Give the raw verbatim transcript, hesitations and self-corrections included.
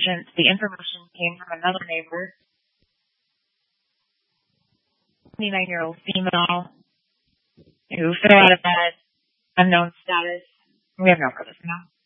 agent. The information came from another neighbor, twenty-nine-year-old female who fell out of bed, unknown status. We have no further now.